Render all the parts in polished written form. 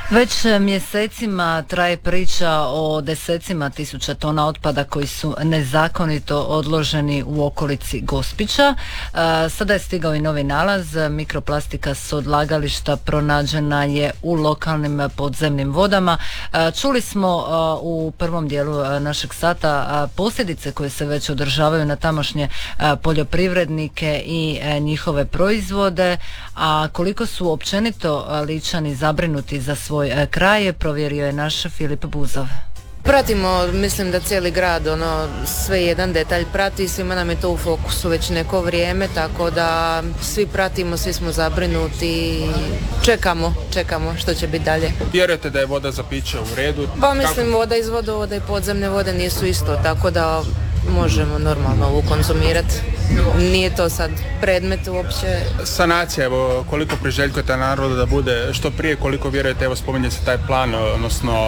Već mjesecima traje priča o desecima tisuća tona otpada koji su nezakonito odloženi u okolici Gospića. Sada je stigao i novi nalaz. Mikroplastika s odlagališta pronađena je u lokalnim podzemnim vodama. Čuli smo u prvom dijelu našeg sata posljedice koje se već održavaju na tamošnje poljoprivrednike i njihove proizvode, a koliko su općenito Ličani zabrinuti za svoj kraj, provjerio je naš Filip Buzov. Pratimo, mislim da cijeli grad sve jedan detalj prati, svima nam je to u fokusu već neko vrijeme, tako da svi pratimo, svi smo zabrinuti, čekamo što će biti dalje. Vjerujete da je voda za piće u redu? Pa mislim, voda iz vodovoda i podzemne vode nisu isto, tako da možemo normalno ovu konzumirati. Nije to sad predmet uopće. Sanacija, evo, koliko priželjkujete narodu da bude što prije, koliko vjerujete, evo spominje se taj plan, odnosno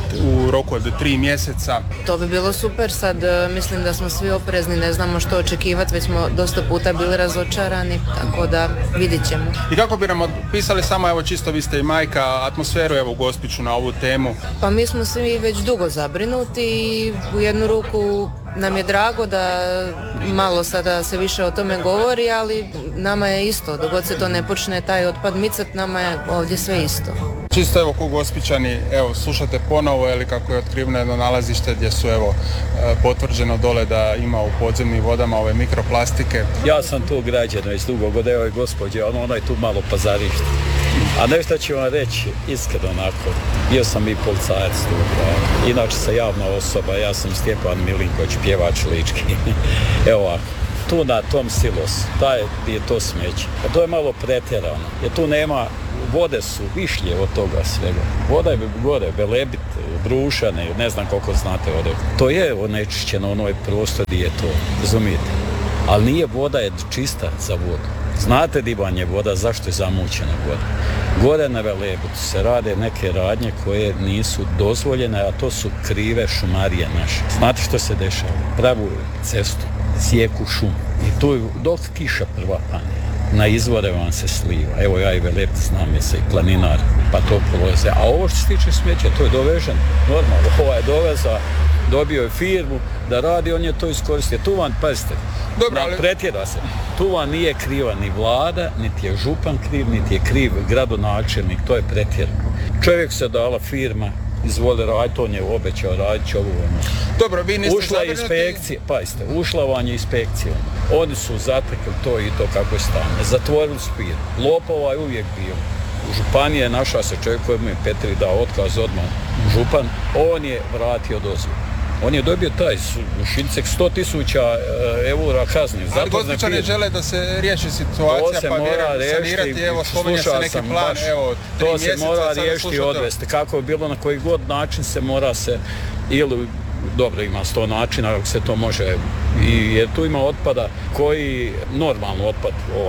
u roku od 3 mjeseca. To bi bilo super, sad mislim da smo svi oprezni, ne znamo što očekivati, već smo dosta puta bili razočarani, tako da vidit ćemo. I kako bi nam opisali samo, evo čisto vi ste i majka, atmosferu evo u Gospiću na ovu temu? Pa mi smo svi već dugo zabrinuti i u jednu ruku nam je drago da malo sada se više o tome govori, ali nama je isto, dok god se to ne počne taj otpad micat, nama je ovdje sve isto. Čisto evo ko Gospićani, evo slušate ponovo, ili kako je otkriveno jedno nalazište gdje su evo potvrđeno dole da ima u podzemnim vodama ove mikroplastike. Ja sam tu građan već dugo god, evo je gospođa, ona je tu malo pazarište. A nešto ću vam reći, iskreno onako, bio sam i policajac tu, inače sam javna osoba, ja sam Stjepan Milinković, pjevač lički. Evo ovako, tu na tom silosu, taj je to smeće, a to je malo pretjerano, jer tu nema, vode su višlje od toga svega. Voda je gore, Velebit, Brušane, ne znam koliko znate ovdje. To je onečišćeno, onoj prostor gdje je to, razumijete? Ali nije voda je čista za vodu. Znate di vam je voda, zašto je zamućena voda? Gore na Velebitu se rade neke radnje koje nisu dozvoljene, a to su krive šumarije naše. Znate što se dešava? Pravu cestu, sjeku šum. I tu dok kiša prva pane, na izvore vam se sliva. Evo ja i Velebit znam je se i planinar, pa to prolaze. A ovo što se tiče smeća, to je doveženo. Normalno, ovo je doveza, dobio je firmu da radi, on je to iskoristio. Tu vam, pazite, pretjera se. Tu vam nije kriva ni vlada, niti je župan kriv, niti je kriv gradonačelnik, to je pretjerano. Čovjek se dala firma, izvoli raditi, on je obećao radit će ovo. Dobro, vi niste ušla je inspekcija, pazite, ušla vam je inspekcija. Oni su zatekli to i to kako je stanje. Zatvorili su firmu. Lopova je uvijek bio. U županiji je našao se čovjek koji mu je Petri dao otkaz odmah. Župan, on je vratio dozvolu. On je dobio taj Šincek 100.000 eura kazne. Ali Gospićani žele da se riješi situacija, pa vjerujem sanirati, evo spominje se neki plan, evo 3 to se mjeseca. mora riješiti i odvesti. Kako je bilo, na koji god način se mora se, ili dobro ima 100 načina kako se to može, jer tu ima otpada koji, normalno otpad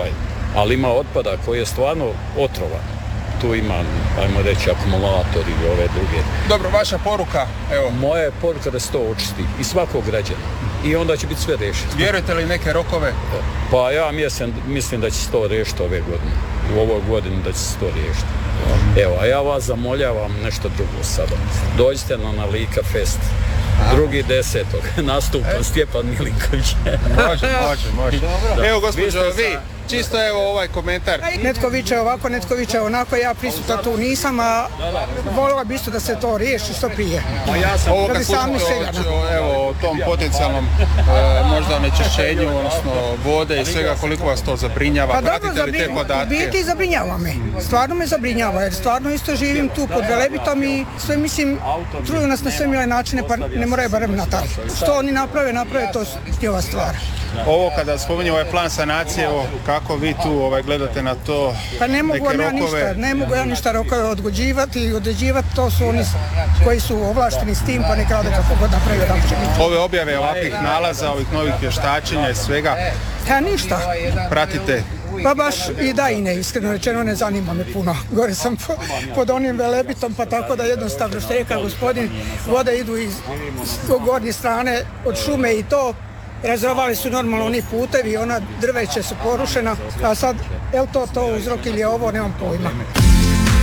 ali ima otpada koji je stvarno otrovan. Tu ima, ajmo reći, akumulatori i ove druge. Dobro, vaša poruka, evo. Moja je poruka da se to očisti i svakog građana. I onda će biti sve riješeno. Vjerujete li neke rokove? Pa ja mislim da će se to riješiti ove godine. U ovoj godini da će se to riješiti. Evo, a ja vas zamoljavam nešto drugo sada. Dođite na Lika Fest. 2.10. nastupa Stjepan Milinković. Može. Evo, gospođo, vi, čisto evo ovaj komentar. Netko viče ovako, netko viče onako, ja prisutan tu nisam, a volila bi isto da se to riješi što prije. Ovo kad slušamo o tom potencijalnom možda onečišćenju, odnosno vode i svega, koliko vas to zabrinjava? Pa dobro, biti zabrinjava me. Stvarno me zabrinjava, jer stvarno isto živim tu pod Velebitom i sve mislim, truju nas na sve mile načine, pa ne moraju barem na taj. Što oni naprave, to je ova stvar. Ovo kada spominje ovaj plan sanacije, kako vi tu gledate na to? Pa ne mogu ja ništa rokove odgođivati i određivati, to su oni koji su ovlašteni s tim, pa neka rade kako god napravio da će biti. Ove objave ovakvih nalaza, ovih novih vještačenja i svega? Ja ništa. Pratite? Pa baš i da i ne, iskreno rečeno ne zanima me puno. Gore sam pod onim Velebitom, pa tako da jednostavno što reka gospodin, vode idu iz gornje strane od šume i to. Razrovali su normalno oni putevi, ona drveće su porušena, a sad, je li to uzrok ili je ovo, nemam pojma.